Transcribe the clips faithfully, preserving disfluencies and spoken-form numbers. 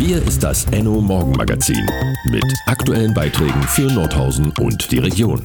Hier ist das Enno Morgenmagazin mit aktuellen Beiträgen für Nordhausen und die Region.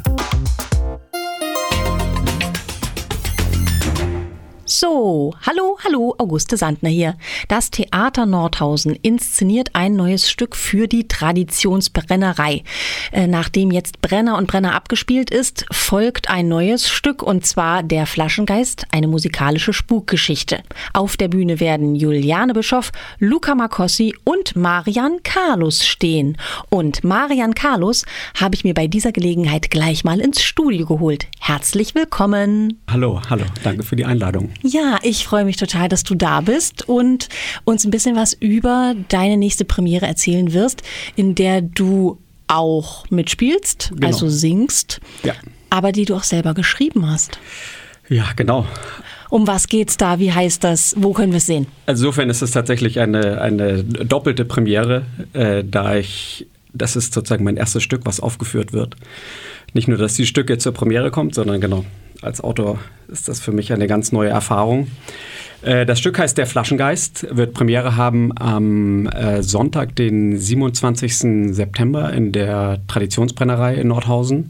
So, hallo, hallo, Auguste Sandner hier. Das Theater Nordhausen inszeniert ein neues Stück für die Traditionsbrennerei. Äh, nachdem jetzt Brenner und Brenner abgespielt ist, folgt ein neues Stück, und zwar Der Flaschengeist, eine musikalische Spukgeschichte. Auf der Bühne werden Juliane Bischoff, Luca Marcossi und Marian Carlos stehen. Und Marian Carlos habe ich mir bei dieser Gelegenheit gleich mal ins Studio geholt. Herzlich willkommen. Hallo, hallo, danke für die Einladung. Ja, ich freue mich total, dass du da bist und uns ein bisschen was über deine nächste Premiere erzählen wirst, in der du auch mitspielst, Genau. also singst, Ja. aber die du auch selber geschrieben hast. Ja, genau. Um was geht's da? Wie heißt das? Wo können wir es sehen? Insofern ist es tatsächlich eine, eine doppelte Premiere, äh, da ich, das ist sozusagen mein erstes Stück, was aufgeführt wird. Nicht nur, dass die Stück jetzt zur Premiere kommt, sondern genau, als Autor ist das für mich eine ganz neue Erfahrung. Äh, das Stück heißt Der Flaschengeist, wird Premiere haben am äh, Sonntag, den siebenundzwanzigsten September in der Traditionsbrennerei in Nordhausen.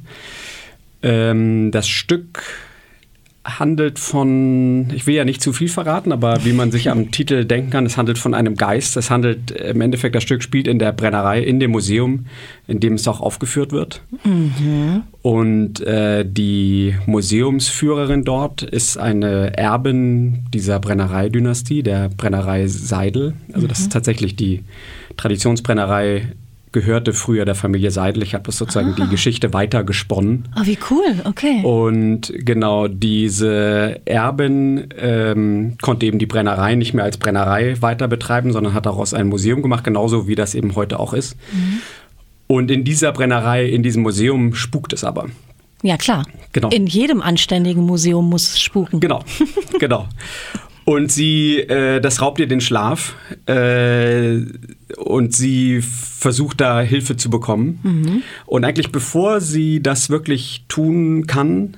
Ähm, das Stück handelt von, ich will ja nicht zu viel verraten, aber wie man sich am Titel denken kann, es handelt von einem Geist. Es handelt im Endeffekt, das Stück spielt in der Brennerei, in dem Museum, in dem es auch aufgeführt wird. Mhm. Und äh, die Museumsführerin dort ist eine Erbin dieser Brennereidynastie, der Brennerei Seidel. Also das ist tatsächlich die Traditionsbrennerei, gehörte früher der Familie Seidel. Ich habe das sozusagen ah. die Geschichte weiter gesponnen. Oh, wie cool, okay. Und genau, diese Erbin ähm, konnte eben die Brennerei nicht mehr als Brennerei weiter betreiben, sondern hat daraus ein Museum gemacht, genauso wie das eben heute auch ist. Mhm. Und in dieser Brennerei, in diesem Museum spukt es aber. Ja, klar. Genau. In jedem anständigen Museum muss es spuken. Genau, genau. Und sie, äh, das raubt ihr den Schlaf äh, und sie versucht da Hilfe zu bekommen. Mhm. Und eigentlich bevor sie das wirklich tun kann,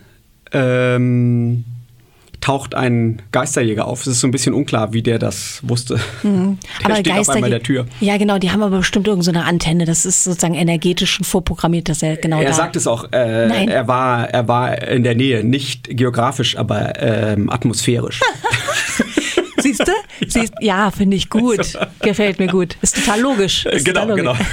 ähm, taucht ein Geisterjäger auf. Es ist so ein bisschen unklar, wie der das wusste. Mhm. Der aber steht auf einmal der Tür. Ja, genau, die haben aber bestimmt irgend so eine Antenne. Das ist sozusagen energetisch schon vorprogrammiert, dass er genau er da... Er sagt es auch, äh, Nein. er war, er war in der Nähe, nicht geografisch, aber ähm, atmosphärisch. Siehst du? Ja, Siehst, ja finde ich gut. Gefällt mir gut. Ist total logisch. Ist genau, total logisch.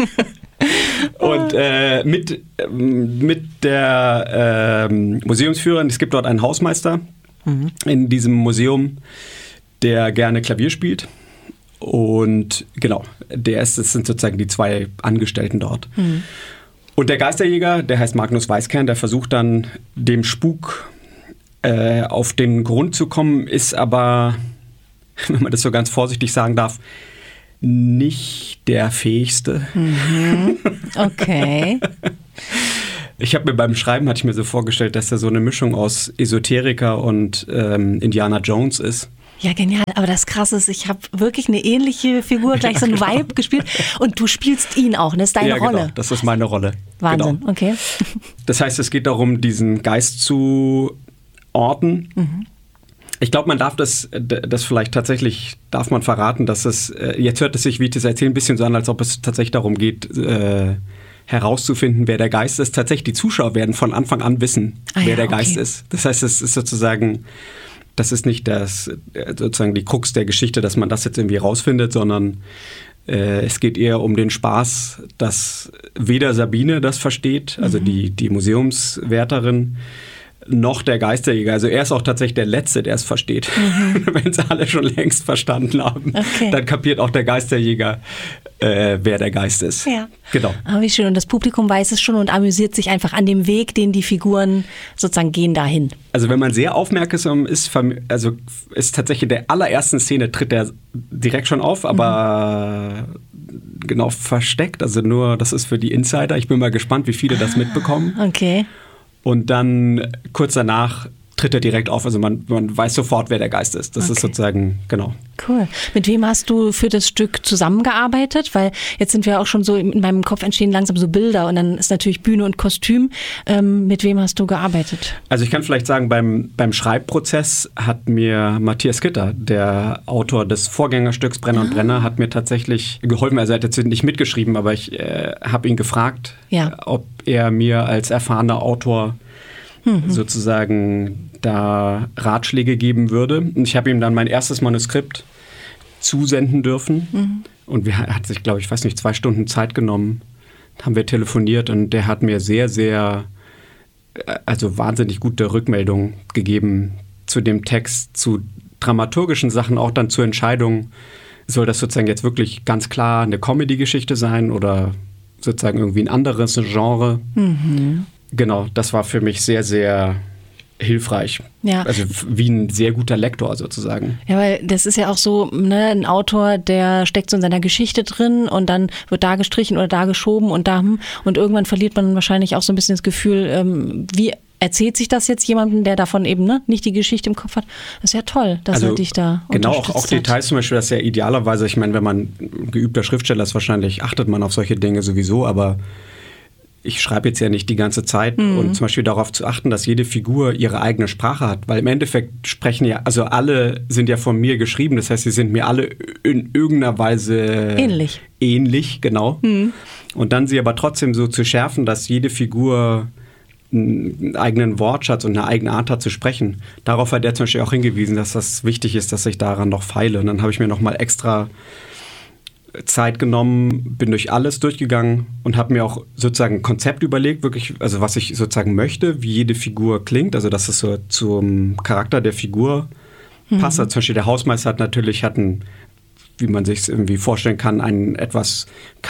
genau. Und äh, mit, mit der äh, Museumsführerin, es gibt dort einen Hausmeister mhm. in diesem Museum, der gerne Klavier spielt. Und genau, der ist, das sind sozusagen die zwei Angestellten dort. Mhm. Und der Geisterjäger, der heißt Magnus Weißkern, der versucht dann dem Spuk äh, auf den Grund zu kommen, ist aber, wenn man das so ganz vorsichtig sagen darf, nicht der Fähigste. Mhm. Okay. Ich habe mir beim Schreiben, hatte ich mir so vorgestellt, dass er so eine Mischung aus Esoteriker und ähm, Indiana Jones ist. Ja, genial. Aber das Krasse ist, ich habe wirklich eine ähnliche Figur, gleich so einen ja, genau. Vibe gespielt. Und du spielst ihn auch, das ist deine ja, Rolle. Genau, das ist meine Rolle. Wahnsinn, genau. Okay. Das heißt, es geht darum, diesen Geist zu orten. Mhm. Ich glaube, man darf das, das vielleicht tatsächlich, darf man verraten, dass es, jetzt hört es sich, wie ich das erzähle, ein bisschen so an, als ob es tatsächlich darum geht, äh, herauszufinden, wer der Geist ist. Tatsächlich, die Zuschauer werden von Anfang an wissen, ah, wer ja, der okay. Geist ist. Das heißt, es ist sozusagen, das ist nicht das, sozusagen die Krux der Geschichte, dass man das jetzt irgendwie rausfindet, sondern äh, es geht eher um den Spaß, dass weder Sabine das versteht, also mhm. die, die Museumswärterin, noch der Geisterjäger. Also er ist auch tatsächlich der Letzte, der es versteht. Mhm. Wenn es alle schon längst verstanden haben, okay. dann kapiert auch der Geisterjäger, äh, wer der Geist ist. Ja. Genau. Aber wie schön. Und das Publikum weiß es schon und amüsiert sich einfach an dem Weg, den die Figuren sozusagen gehen dahin. Also wenn man sehr aufmerksam ist, also ist tatsächlich in der allerersten Szene tritt er direkt schon auf, aber mhm. genau versteckt. Also nur, das ist für die Insider. Ich bin mal gespannt, wie viele das mitbekommen. Okay. Und dann kurz danach tritt er direkt auf. Also man, man weiß sofort, wer der Geist ist. Das okay. ist sozusagen, genau. Cool. Mit wem hast du für das Stück zusammengearbeitet? Weil jetzt sind wir auch schon so, in meinem Kopf entstehen langsam so Bilder und dann ist natürlich Bühne und Kostüm. Ähm, mit wem hast du gearbeitet? Also ich kann vielleicht sagen, beim, beim Schreibprozess hat mir Matthias Gitter, der Autor des Vorgängerstücks Brenner ah. und Brenner, hat mir tatsächlich geholfen. Also er hat jetzt nicht mitgeschrieben, aber ich äh, habe ihn gefragt, ja. ob er mir als erfahrener Autor mhm. sozusagen da Ratschläge geben würde. Und ich habe ihm dann mein erstes Manuskript zusenden dürfen. Mhm. Und wir, er hat sich, glaube ich, weiß nicht, zwei Stunden Zeit genommen, haben wir telefoniert und der hat mir sehr, sehr, also wahnsinnig gute Rückmeldungen gegeben zu dem Text, zu dramaturgischen Sachen, auch dann zur Entscheidung, soll das sozusagen jetzt wirklich ganz klar eine Comedy-Geschichte sein oder sozusagen irgendwie ein anderes Genre. Mhm. Genau, das war für mich sehr, sehr hilfreich. Ja. Also wie ein sehr guter Lektor sozusagen. Ja, weil das ist ja auch so, ne, ein Autor, der steckt so in seiner Geschichte drin und dann wird da gestrichen oder da geschoben und da und irgendwann verliert man wahrscheinlich auch so ein bisschen das Gefühl, ähm, wie erzählt sich das jetzt jemandem, der davon eben ne, nicht die Geschichte im Kopf hat. Das ist ja toll, dass also, er dich da genau, unterstützt auch, auch Details zum Beispiel, das ist ja idealerweise, ich meine, wenn man geübter Schriftsteller ist, wahrscheinlich achtet man auf solche Dinge sowieso, aber ich schreibe jetzt ja nicht die ganze Zeit mhm. und zum Beispiel darauf zu achten, dass jede Figur ihre eigene Sprache hat, weil im Endeffekt sprechen ja, also alle sind ja von mir geschrieben, das heißt, sie sind mir alle in irgendeiner Weise ähnlich, ähnlich genau. Mhm. Und dann sie aber trotzdem so zu schärfen, dass jede Figur einen eigenen Wortschatz und eine eigene Art hat zu sprechen. Darauf hat er zum Beispiel auch hingewiesen, dass das wichtig ist, dass ich daran noch feile. Und dann habe ich mir nochmal extra Zeit genommen, bin durch alles durchgegangen und habe mir auch sozusagen ein Konzept überlegt, wirklich, also was ich sozusagen möchte, wie jede Figur klingt, also dass es so zum Charakter der Figur mhm. passt. Also zum Beispiel der Hausmeister hat natürlich, hat einen, wie man sich es irgendwie vorstellen kann, einen etwas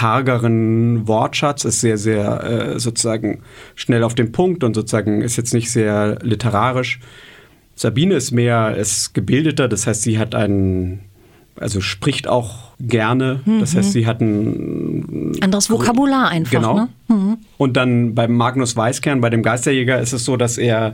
kargeren Wortschatz, ist sehr, sehr äh, sozusagen schnell auf den Punkt und sozusagen ist jetzt nicht sehr literarisch. Sabine ist mehr, ist gebildeter, das heißt, sie hat einen, also spricht auch gerne, mhm. das heißt, sie hat ein anderes Vokabular einfach. Genau. Ne? Mhm. Und dann beim Magnus Weißkern, bei dem Geisterjäger, ist es so, dass er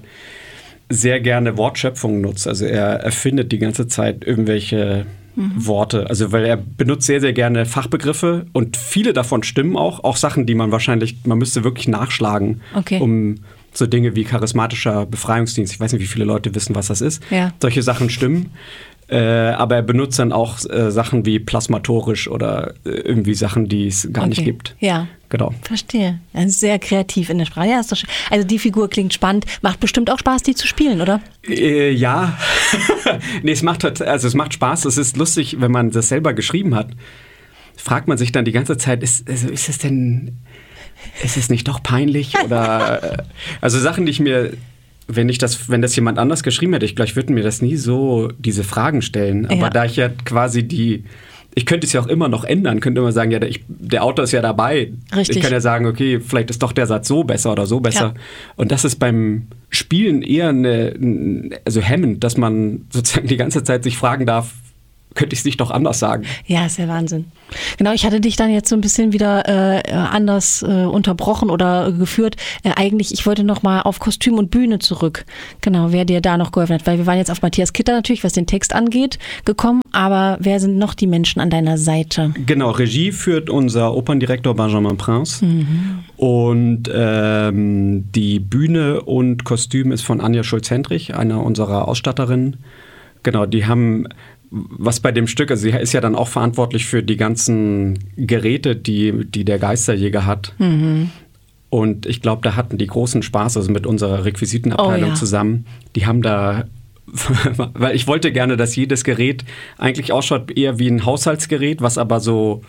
sehr gerne Wortschöpfungen nutzt. Also er erfindet die ganze Zeit irgendwelche mhm. Worte. Also weil er benutzt sehr, sehr gerne Fachbegriffe und viele davon stimmen auch. Auch Sachen, die man wahrscheinlich, man müsste wirklich nachschlagen, okay. um so Dinge wie charismatischer Befreiungsdienst. Ich weiß nicht, wie viele Leute wissen, was das ist. Ja. Solche Sachen stimmen. Äh, aber er benutzt dann auch äh, Sachen wie plasmatorisch oder äh, irgendwie Sachen, die es gar okay. nicht gibt. Ja, genau. Verstehe. Also sehr kreativ in der Sprache. Ja, ist doch schön. Also die Figur klingt spannend. Macht bestimmt auch Spaß, die zu spielen, oder? Äh, ja. nee, es macht, also es macht Spaß. Es ist lustig, wenn man das selber geschrieben hat. Fragt man sich dann die ganze Zeit, ist, also ist es denn, ist es nicht doch peinlich? Oder also Sachen, die ich mir... Wenn ich das, wenn das jemand anders geschrieben hätte, ich glaube, ich würde mir das nie so diese Fragen stellen. Aber ja. da ich ja quasi die, ich könnte es ja auch immer noch ändern, könnte immer sagen, ja, der, ich, der Autor ist ja dabei. Richtig. Ich kann ja sagen, okay, vielleicht ist doch der Satz so besser oder so besser. Ja. Und das ist beim Spielen eher eine, also hemmend, dass man sozusagen die ganze Zeit sich fragen darf, könnte ich es nicht doch anders sagen. Ja, ist ja Wahnsinn. Genau, ich hatte dich dann jetzt so ein bisschen wieder äh, anders äh, unterbrochen oder geführt. Äh, eigentlich, ich wollte noch mal auf Kostüm und Bühne zurück. Genau, wer dir da noch geholfen hat. Weil wir waren jetzt auf Matthias Gitter natürlich, was den Text angeht, gekommen. Aber wer sind noch die Menschen an deiner Seite? Genau, Regie führt unser Operndirektor Benjamin Prince. Mhm. Und ähm, die Bühne und Kostüm ist von Anja Schulz-Hendrich, einer unserer Ausstatterinnen. Genau, die haben... Was bei dem Stück, also sie ist ja dann auch verantwortlich für die ganzen Geräte, die, die der Geisterjäger hat. Mhm. Und ich glaube, da hatten die großen Spaß, also mit unserer Requisitenabteilung oh, ja. zusammen. Die haben da, weil ich wollte gerne, dass jedes Gerät eigentlich ausschaut eher wie ein Haushaltsgerät, was aber so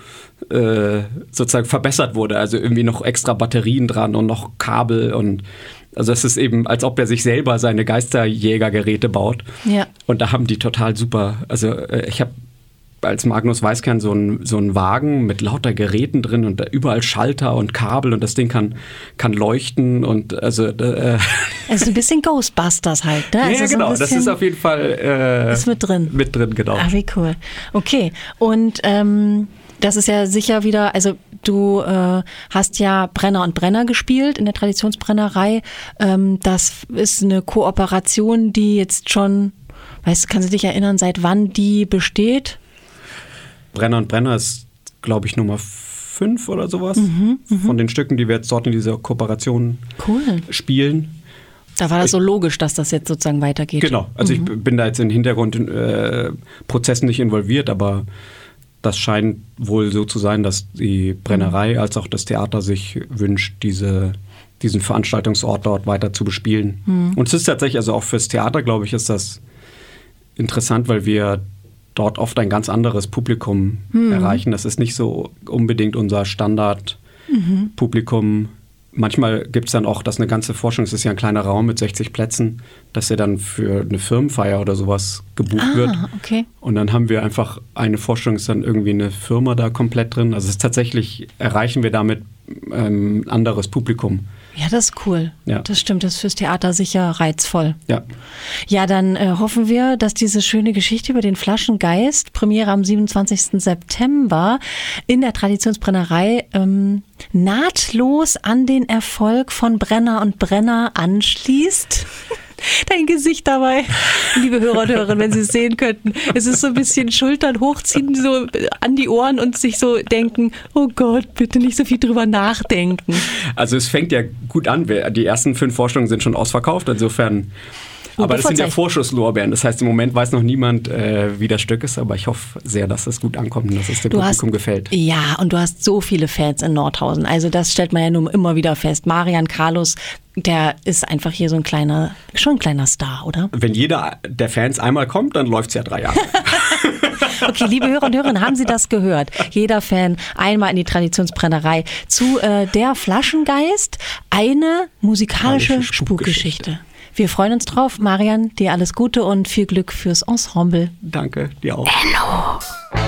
äh, sozusagen verbessert wurde. Also irgendwie noch extra Batterien dran und noch Kabel und also es ist eben, als ob er sich selber seine Geisterjägergeräte baut. Ja. Und da haben die total super, also ich habe als Magnus Weißkern so einen so einen Wagen mit lauter Geräten drin und da überall Schalter und Kabel und das Ding kann, kann leuchten und also... Äh, also ein bisschen Ghostbusters halt, ne? Also ja, so genau, das ist auf jeden Fall... Äh, ist mit drin. Mit drin, genau. Ah, wie cool. Okay, und... Ähm Das ist ja sicher wieder, also du äh, hast ja Brenner und Brenner gespielt in der Traditionsbrennerei. Ähm, das ist eine Kooperation, die jetzt schon, weißt du, kannst du dich erinnern, seit wann die besteht? Brenner und Brenner ist, glaube ich, Nummer fünf oder sowas mhm, von den Stücken, die wir jetzt dort in dieser Kooperation cool. spielen. Da war das so logisch, dass das jetzt sozusagen weitergeht. Genau, also mhm. ich bin da jetzt in Hintergrundprozessen äh, nicht involviert, aber das scheint wohl so zu sein, dass die Brennerei mhm. als auch das Theater sich wünscht, diese, diesen Veranstaltungsort dort weiter zu bespielen. Mhm. Und es ist tatsächlich, also auch fürs Theater, glaube ich, ist das interessant, weil wir dort oft ein ganz anderes Publikum mhm. erreichen. Das ist nicht so unbedingt unser Standardpublikum. Mhm. Manchmal gibt es dann auch, dass eine ganze Forschung, es ist ja ein kleiner Raum mit sechzig Plätzen, dass er dann für eine Firmenfeier oder sowas gebucht ah, wird. Okay. Und dann haben wir einfach eine Forschung, ist dann irgendwie eine Firma da komplett drin. Also es ist tatsächlich, erreichen wir damit ein ähm, anderes Publikum. Ja, das ist cool. Ja. Das stimmt, das ist fürs Theater sicher reizvoll. Ja. Ja, dann äh, hoffen wir, dass diese schöne Geschichte über den Flaschengeist, Premiere am siebenundzwanzigsten September in der Traditionsbrennerei, ähm, nahtlos an den Erfolg von Brenner und Brenner anschließt. Dein Gesicht dabei, liebe Hörer und Hörerinnen, wenn Sie es sehen könnten. Es ist so ein bisschen Schultern hochziehen, so an die Ohren und sich so denken, oh Gott, bitte nicht so viel drüber nachdenken. Also es fängt ja gut an. Die ersten fünf Vorstellungen sind schon ausverkauft, insofern... Aber das sind ja Vorschusslorbeeren. Das heißt, im Moment weiß noch niemand, äh, wie das Stück ist. Aber ich hoffe sehr, dass es gut ankommt und dass es dem du Publikum hast, gefällt. Ja, und du hast so viele Fans in Nordhausen. Also das stellt man ja nun immer wieder fest. Marian Carlos, der ist einfach hier so ein kleiner, schon ein kleiner Star, oder? Wenn jeder der Fans einmal kommt, dann läuft es ja drei Jahre. Okay, liebe Hörer und Hörerinnen, haben Sie das gehört? Jeder Fan einmal in die Traditionsbrennerei zu äh, Der Flaschengeist, eine musikalische Spukgeschichte. Spukgeschichte. Wir freuen uns drauf. Marian, dir alles Gute und viel Glück fürs Ensemble. Danke, dir auch. Hello.